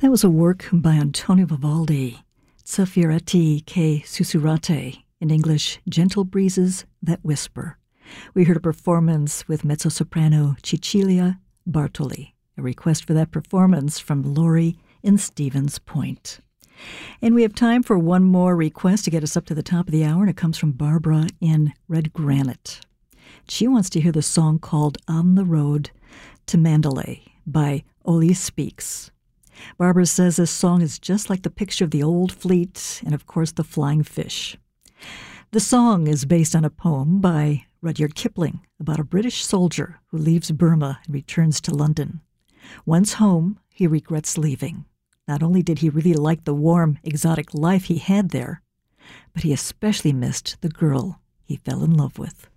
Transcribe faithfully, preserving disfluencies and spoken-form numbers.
That was a work by Antonio Vivaldi, Soffieretti che Sussurrate, in English, Gentle Breezes That Whisper. We heard a performance with mezzo-soprano Cecilia Bartoli, a request for that performance from Lori in Stevens Point. And we have time for one more request to get us up to the top of the hour, and it comes from Barbara in Red Granite. She wants to hear the song called On the Road to Mandalay by Oli Speaks. Barbara says this song is just like the picture of the old fleet and, of course, the flying fish. The song is based on a poem by Rudyard Kipling about a British soldier who leaves Burma and returns to London. Once home, he regrets leaving. Not only did he really like the warm, exotic life he had there, but he especially missed the girl he fell in love with.